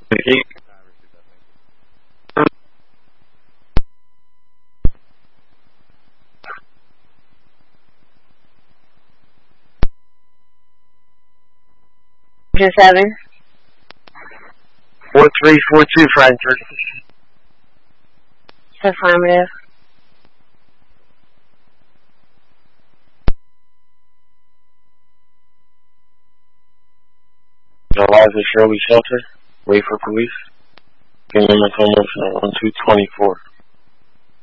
7. 4342 Frankfurt. Affirmative. Eliza Shirley Shelter. Wait for police. Give me my phone number 1224.